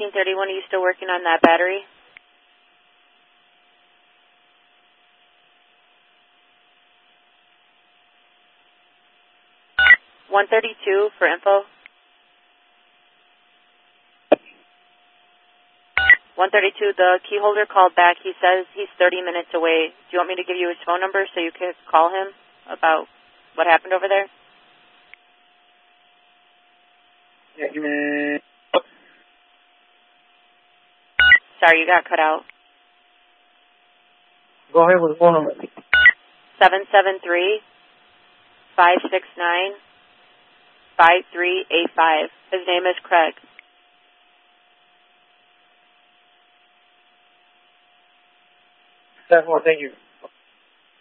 1931, are you still working on that battery? (132) for info. 132, the key holder called back. He says he's 30 minutes away. Do you want me to give you his phone number so you can call him about what happened over there? Yeah, give me... Sorry, you got cut out. Go ahead with the phone number. 773-569-5385. His name is Craig. That's more, thank you.